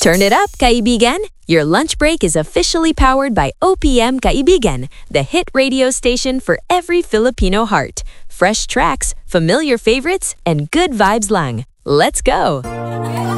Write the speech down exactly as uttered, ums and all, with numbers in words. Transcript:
Turn it up, kaibigan! Your lunch break is officially powered by O P M Kaibigan, the hit radio station for every Filipino heart. Fresh tracks, familiar favorites, and good vibes lang. Let's go!